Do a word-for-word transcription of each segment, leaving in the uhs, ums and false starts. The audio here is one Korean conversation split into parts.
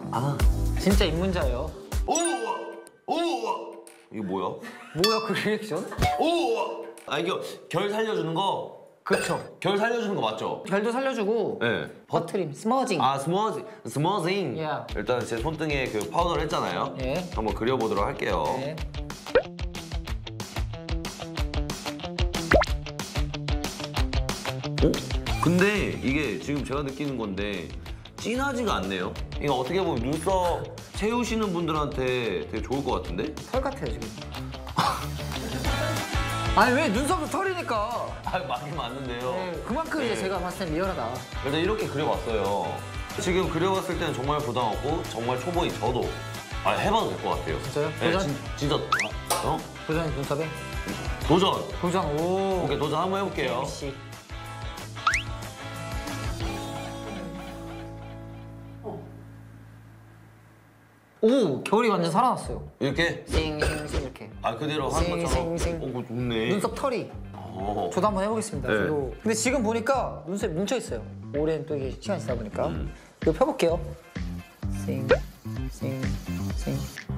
아. 진짜 입문자예요. 오! 오! 이거 뭐야? 뭐야 그 리액션? 오! 아 이거 결 살려주는 거. 그렇죠. 결 살려주는 거 맞죠? 결도 살려주고 네. 버트림, 스머징. 아 스머징, 스머징. Yeah. 일단 제 손등에 그 파우더를 했잖아요. 예. 한번 그려보도록 할게요. 네. 어? 근데 이게 지금 제가 느끼는 건데 진하지가 않네요. 이거 어떻게 보면 눈썹 채우시는 분들한테 되게 좋을 것 같은데? 털 같아요 지금. 아니 왜 눈썹도 털이니까. 아 맞긴 맞는데요. 네, 그만큼 이제 네. 제가 봤을 땐 리얼하다. 일단 이렇게 그려봤어요. 지금 그려봤을 때는 정말 부담 없고 정말 초보인 저도 아, 해봐도 될 것 같아요. 진짜요? 네, 도전? 진, 진짜 어? 도전 눈썹에? 도전! 도전. 오. 오케이 도전 한번 해볼게요. 씨. 오, 겨울이 완전 살아났어요. 이렇게? 싱싱싱 이렇게. 아 그대로 하는 것처럼? 싱싱싱. 오 그거 좋네. 눈썹 털이. 어. 저도 한번 해보겠습니다. 네. 저도. 근데 지금 보니까 눈썹이 뭉쳐 있어요. 오랜 또 이게 시간이 지나 보니까. 음. 이거 펴볼게요. 싱, 싱, 싱.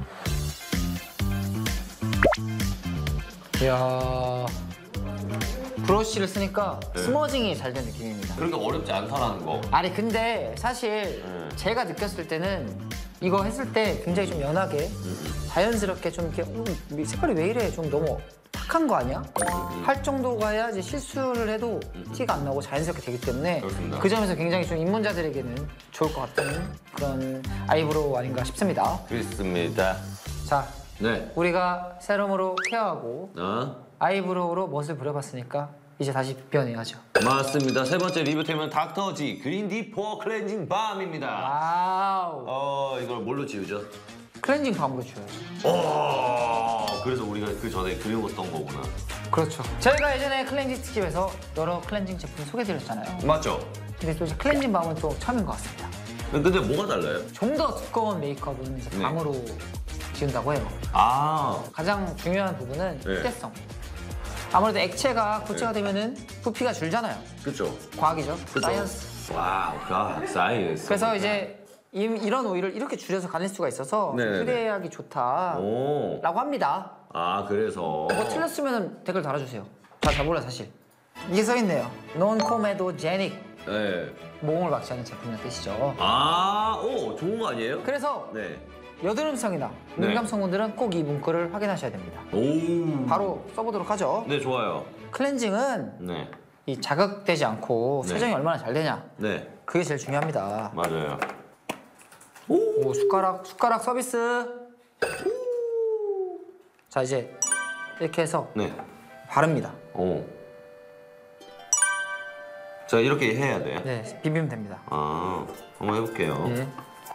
이야. 브러쉬를 쓰니까 네. 스머징이 잘 된 느낌입니다. 그렇게 어렵지 않다라는 거. 아니 근데 사실 네. 제가 느꼈을 때는 이거 했을 때 굉장히 좀 연하게 자연스럽게 좀 이렇게 음, 이 색깔이 왜 이래 좀 너무 탁한 거 아니야? 할 정도가 해야지 실수를 해도 티가 안 나고 자연스럽게 되기 때문에 그렇습니다. 그 점에서 굉장히 좀 입문자들에게는 좋을 것 같은 그런 아이브로우 아닌가 싶습니다. 그렇습니다. 자, 네. 우리가 세럼으로 케어하고 어? 아이브로우로 멋을 부려봤으니까 이제 다시 비벼내야죠. 맞습니다. 세 번째 리뷰템은 닥터지 그린 디포 클렌징 밤입니다. 와우. 어 이걸 뭘로 지우죠? 클렌징 밤으로 지워야죠. 오 그래서 우리가 그 전에 그려봤던 거구나. 그렇죠. 저희가 예전에 클렌징 특집에서 여러 클렌징 제품 소개드렸잖아요. 맞죠? 근데 또 이제 클렌징 밤은 또 처음인 것 같습니다. 근데 뭐가 달라요? 좀 더 두꺼운 메이크업은 이제 네. 밤으로 지운다고 해요. 아 가장 중요한 부분은 네. 휴대성. 아무래도 액체가 고체가 되면은 부피가 줄잖아요. 그렇죠. 과학이죠. 그쵸? 사이언스. 와우 가 사이언스. 그래서 이제 이, 이런 오일을 이렇게 줄여서 가릴 수가 있어서 네네네. 휴대하기 좋다라고 오. 합니다. 아 그래서. 뭐 틀렸으면 댓글 달아주세요. 잘, 잘 몰라요 사실. 이게 써있네요. 논코메도제닉. 네. 모공을 막지 않는 제품이라는 뜻이죠. 아, 오 좋은 거 아니에요? 그래서 네. 여드름성이나 네. 민감 성분들은 꼭 이 문구를 확인하셔야 됩니다. 오. 바로 써보도록 하죠. 네 좋아요. 클렌징은 네. 이 자극되지 않고 네. 세정이 얼마나 잘 되냐, 네. 그게 제일 중요합니다. 맞아요. 오, 숟가락 숟가락 서비스. 자 이제 이렇게 해서 네. 바릅니다. 오. 자 이렇게 해야 돼요? 네, 비비면 됩니다. 아, 한번 해볼게요. 네.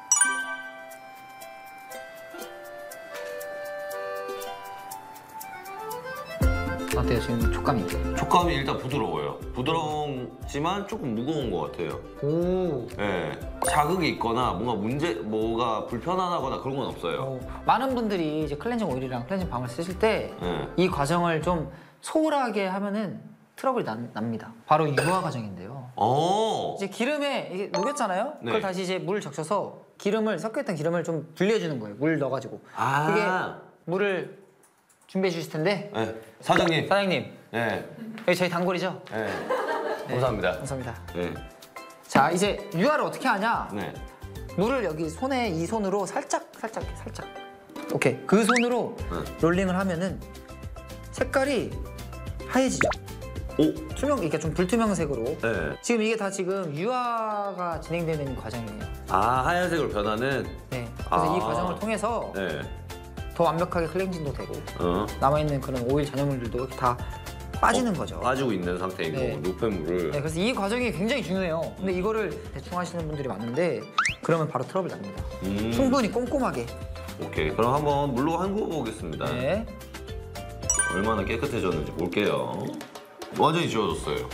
어때요 지금 촉감이? 촉감이 일단 부드러워요. 부드럽지만 조금 무거운 것 같아요. 오. 네. 자극이 있거나 뭔가 문제, 뭐가 불편하거나 그런 건 없어요. 어, 많은 분들이 이제 클렌징 오일이랑 클렌징 밤을 쓰실 때 이 네. 과정을 좀 소홀하게 하면은 트러블이 난, 납니다. 바로 유화 과정인데요. 오. 이제 기름에 이게 녹였잖아요. 네. 그걸 다시 이제 물 적셔서 기름을 섞여있던 기름을 좀 분리해주는 거예요. 물 넣어가지고. 아. 그게 물을 준비해 주실 텐데 네. 사장님. 사장님 네. 여기 저희 단골이죠? 네. 감사합니다. 감사합니다. 네. 자 이제 유화를 어떻게 하냐? 네. 물을 여기 손에 이 손으로 살짝 살짝 이렇게 살짝. 오케이 그 손으로 네. 롤링을 하면은 색깔이 하얘지죠. 오. 투명 이게 좀 불투명색으로. 네. 지금 이게 다 지금 유화가 진행되는 과정이에요. 아, 하얀색으로 변하는. 네. 그래서 아. 이 과정을 통해서 네. 더 완벽하게 클렌징도 되고 어. 남아있는 그런 오일 잔여물들도 이렇게 다 빠지는 거죠. 빠지고 있는 상태이고 네. 노폐물을. 네, 그래서 이 과정이 굉장히 중요해요. 근데 이거를 대충 하시는 분들이 많은데 그러면 바로 트러블 납니다. 음. 충분히 꼼꼼하게. 오케이. 그럼 한번 물로 헹궈 보겠습니다. 네. 얼마나 깨끗해졌는지 볼게요. 완전히 지워졌어요.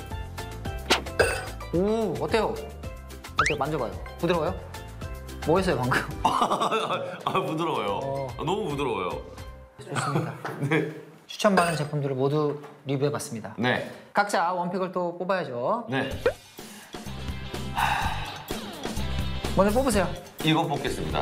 오 어때요? 어때요? 만져봐요. 부드러워요? 뭐 했어요 방금? 아, 부드러워요. 어. 아, 너무 부드러워요. 좋습니다. 네. 추천받은 제품들을 모두 리뷰해봤습니다. 네. 각자 원픽을 또 뽑아야죠. 네. 먼저 뽑으세요. 이거 뽑겠습니다.